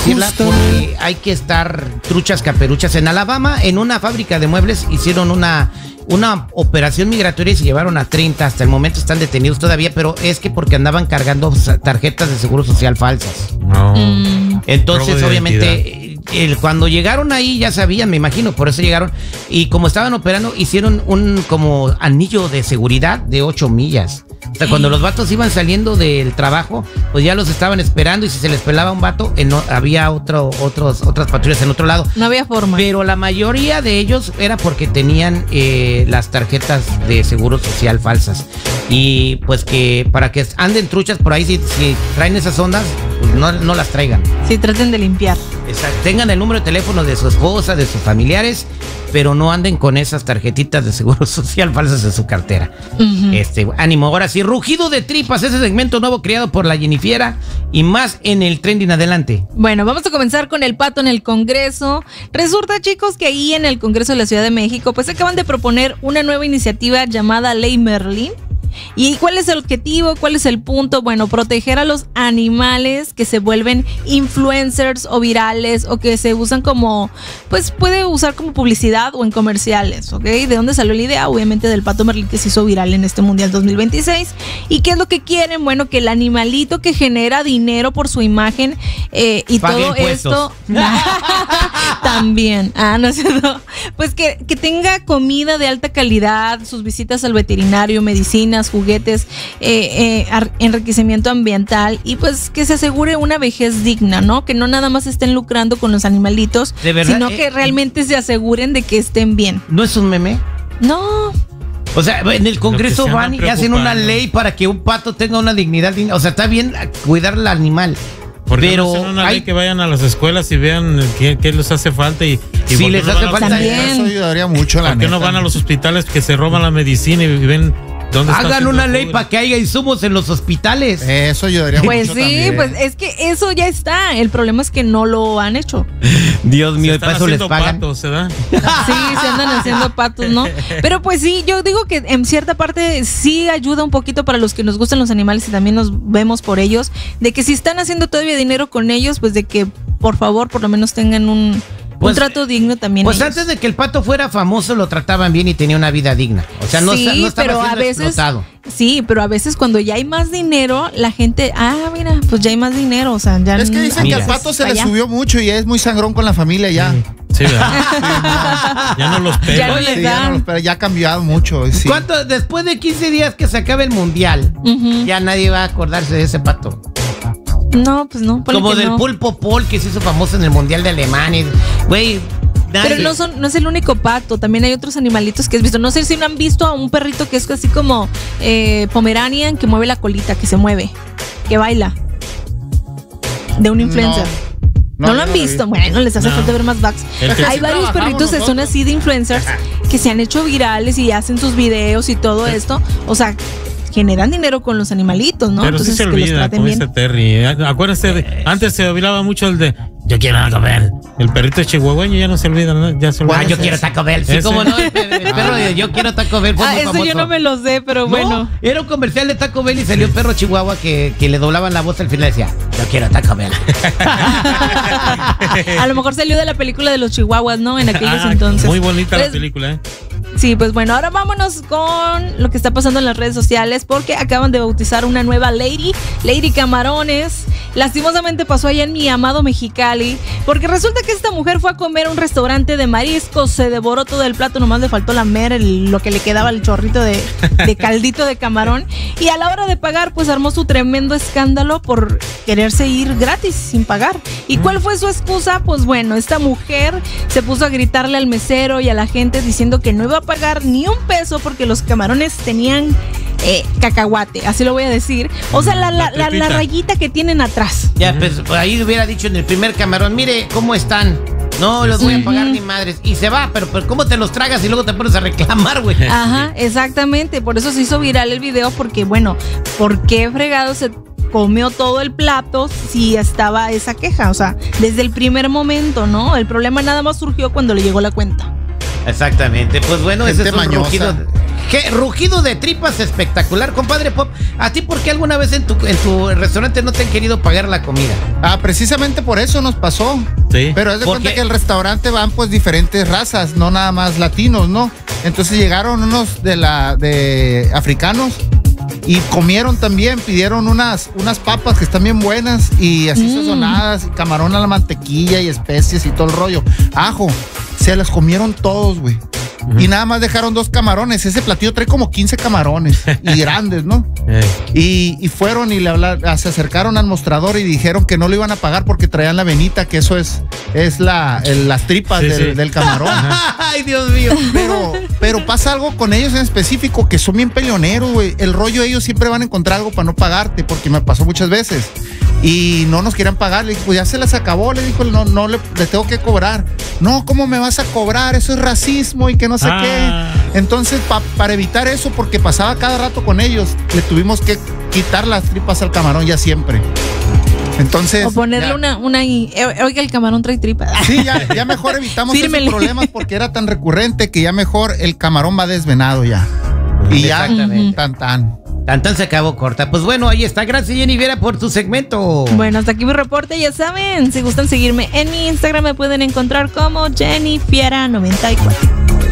decirla porque hay que estar truchas caperuchas. En Alabama, en una fábrica de muebles, hicieron una operación migratoria y se llevaron a 30. Hasta el momento están detenidos todavía, pero es que porque andaban cargando tarjetas de seguro social falsas. No. Entonces, obviamente, cuando llegaron ahí ya sabían, me imagino, por eso llegaron. Y como estaban operando, hicieron un como anillo de seguridad de 8 millas. O sea, cuando los vatos iban saliendo del trabajo, pues ya los estaban esperando, y si se les pelaba un vato, había otras patrullas en otro lado. No había forma. Pero la mayoría de ellos era porque tenían las tarjetas de seguro social falsas. Y pues que para que anden truchas por ahí, si traen esas ondas, pues no las traigan. Sí, traten de limpiar. Exacto. Tengan el número de teléfono de su esposa, de sus familiares, pero no anden con esas tarjetitas de seguro social falsas en su cartera. Ánimo. Ahora sí, rugido de tripas, ese segmento nuevo creado por la Jennifiera, y más en el trending. Adelante. Bueno, vamos a comenzar con el pato en el Congreso. Resulta, chicos, que ahí en el Congreso de la Ciudad de México, pues acaban de proponer una nueva iniciativa llamada Ley Merlín. ¿Y cuál es el objetivo? ¿Cuál es el punto? Bueno, proteger a los animales que se vuelven influencers o virales, o que se usan como, pues puede usar como publicidad o en comerciales, ¿ok? ¿De dónde salió la idea? Obviamente del pato Merlín, que se hizo viral en este Mundial 2026. ¿Y qué es lo que quieren? Bueno, que el animalito que genera dinero por su imagen y pague todo impuestos. Esto también, no es cierto, pues que tenga comida de alta calidad, sus visitas al veterinario, medicinas, juguetes, enriquecimiento ambiental, y pues que se asegure una vejez digna, ¿no? Que no nada más estén lucrando con los animalitos, ¿de verdad? Sino que realmente se aseguren de que estén bien. ¿No es un meme? No. O sea, en el Congreso van y hacen una ley para que un pato tenga una dignidad digna. O sea, está bien cuidar al animal. Porque no hacen una ley que vayan a las escuelas y vean qué les hace falta y si les hace falta, eso ayudaría mucho. ¿Por qué no van a los hospitales que se roban la medicina y ven dónde está? Hagan una ley para que haya insumos en los hospitales. Eso ayudaría mucho. Pues sí, también. Pues es que eso ya está. El problema es que no lo han hecho. Dios mío, para eso les pagan. Patos, ¿se da? Sí, se andan haciendo patos, ¿no? Pero pues sí, yo digo que en cierta parte sí ayuda un poquito para los que nos gustan los animales y también nos vemos por ellos, de que si están haciendo todavía dinero con ellos, pues de que por favor por lo menos tengan un trato digno también. Pues antes de que el pato fuera famoso lo trataban bien y tenía una vida digna. O sea, no estaba siendo explotado. Sí, pero a veces cuando ya hay más dinero, la gente, mira, pues ya hay más dinero, o sea, ya. Es que dicen que al pato se le subió mucho y es muy sangrón con la familia ya. Sí, ¿verdad? Ya no los pela. Ya ha cambiado mucho. Sí. Después de 15 días que se acabe el mundial, ya nadie va a acordarse de ese pato. No, pues no. Como del Pulpo Paul, que se hizo famoso en el Mundial de Alemania. Güey. Pero no es el único pato, también hay otros animalitos que has visto. No sé si no han visto a un perrito que es así como Pomeranian, que mueve la colita, que se mueve, que baila. De un influencer. No lo han visto. Bueno, les hace falta ver más bugs. Hay varios perritos que son así de influencers que se han hecho virales y hacen sus videos y todo esto. O sea, generan dinero con los animalitos, ¿no? Pero entonces, sí se olvida, como dice Terry. Acuérdense, antes se hablaba mucho el de yo quiero Taco Bell. El perrito chihuahueño ya no se olvida, ¿no? Ya se olvida. Yo quiero Taco Bell. Sí, como no, el perro de yo quiero Taco Bell. Eso famoso. Yo no me lo sé, pero bueno. Era un comercial de Taco Bell y salió un perro chihuahua que le doblaban la voz al final y decía, yo quiero Taco Bell. A lo mejor salió de la película de los chihuahuas, ¿no? En aquellos entonces. Muy bonita la película, ¿eh? Sí, pues bueno, ahora vámonos con lo que está pasando en las redes sociales, porque acaban de bautizar una nueva Lady Camarones. Lastimosamente pasó allá en mi amado Mexicali, porque resulta que esta mujer fue a comer a un restaurante de mariscos, se devoró todo el plato, nomás le faltó lamer lo que le quedaba, el chorrito de caldito de camarón, y a la hora de pagar pues armó su tremendo escándalo por quererse ir gratis, sin pagar. ¿Y cuál fue su excusa? Pues bueno, esta mujer se puso a gritarle al mesero y a la gente diciendo que no iba a pagar ni un peso porque los camarones tenían cacahuate, así lo voy a decir. O sea, la rayita que tienen atrás. Ya, pues ahí hubiera dicho en el primer camarón, mire cómo están. No los voy a pagar ni madres. Y se va, pero ¿cómo te los tragas y luego te pones a reclamar, güey? Ajá, exactamente. Por eso se hizo viral el video, porque bueno, ¿por qué fregado se comió todo el plato si estaba esa queja? O sea, desde el primer momento, ¿no? El problema nada más surgió cuando le llegó la cuenta. Exactamente, pues bueno, ese es un rugido. Qué rugido de tripas espectacular, compadre Pop. ¿A ti por qué alguna vez en tu restaurante no te han querido pagar la comida? Precisamente por eso nos pasó. Sí. Pero es de cuenta que el restaurante van pues diferentes razas, no nada más latinos, ¿no? Entonces llegaron unos de africanos y comieron también, pidieron unas papas que están bien buenas y así sazonadas, camarón a la mantequilla y especies y todo el rollo. Ajo, se las comieron todos, güey. Y nada más dejaron 2 camarones. Ese platillo trae como 15 camarones y grandes, ¿no? Y fueron y se acercaron al mostrador y dijeron que no lo iban a pagar porque traían la venita, que eso es las tripas del camarón. Ay, Dios mío. Pero pasa algo con ellos en específico, que son bien peleoneros, güey. El rollo, ellos siempre van a encontrar algo para no pagarte, porque me pasó muchas veces. Y no nos querían pagar. Le dije, pues ya se las acabó. Le dijo, no le tengo que cobrar. No, ¿cómo me vas a cobrar? Eso es racismo y que no sé qué. Entonces, para evitar eso, porque pasaba cada rato con ellos, le tuvimos que quitar las tripas al camarón ya siempre. Entonces, o ponerle una oiga, el camarón trae tripas. Sí, ya mejor evitamos esos problemas porque era tan recurrente que ya mejor el camarón va desvenado ya. Y ya, Tan se acabó corta. Pues bueno, ahí está. Gracias, Jenny Viera, por tu segmento. Bueno, hasta aquí mi reporte. Ya saben, si gustan seguirme en mi Instagram, me pueden encontrar como Jenny Fiera 94.